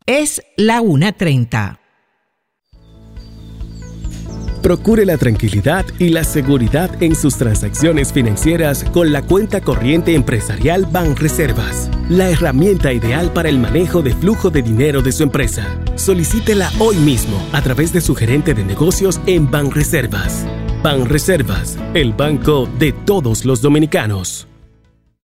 Es la 1:30. Procure la tranquilidad y la seguridad en sus transacciones financieras con la cuenta corriente empresarial Banreservas, la herramienta ideal para el manejo de flujo de dinero de su empresa. Solicítela hoy mismo a través de su gerente de negocios en Banreservas. Banreservas, el banco de todos los dominicanos.